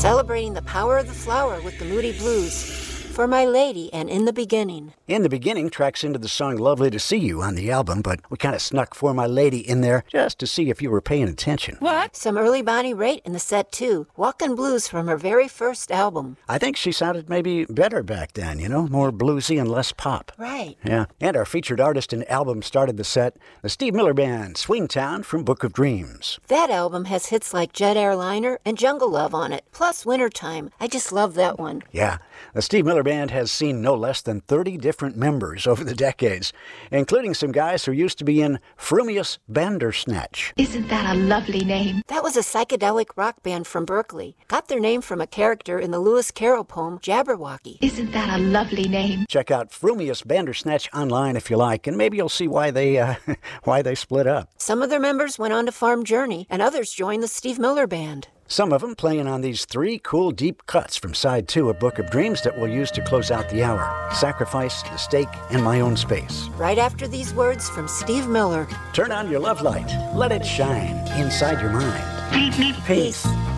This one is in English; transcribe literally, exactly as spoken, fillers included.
Celebrating the power of the flower with the Moody Blues. For My Lady and In the Beginning. In the Beginning tracks into the song Lovely to See You on the album, but we kind of snuck For My Lady in there just to see if you were paying attention. What? Some early Bonnie Raitt in the set, too. Walkin' Blues from her very first album. I think she sounded maybe better back then, you know, more bluesy and less pop. Right. Yeah. And our featured artist and album started the set, the Steve Miller Band, Swingtown from Book of Dreams. That album has hits like Jet Airliner and Jungle Love on it, plus Wintertime. I just love that one. Yeah. The Steve Miller Band has seen no less than thirty different members over the decades, including some guys who used to be in Frumious Bandersnatch. Isn't that a lovely name? That was a psychedelic rock band from Berkeley. Got their name from a character in the Lewis Carroll poem Jabberwocky. Isn't that a lovely name? Check out Frumious Bandersnatch online if you like, and maybe you'll see why they uh, why they split up. Some of their members went on to Farm Journey, and others joined the Steve Miller Band. Some of them playing on these three cool deep cuts from side two of Book of Dreams that we'll use to close out the hour. Sacrifice, The Stake, and My Own Space. Right after these words from Steve Miller. Turn on your love light. Let it shine inside your mind. Peace. Peace.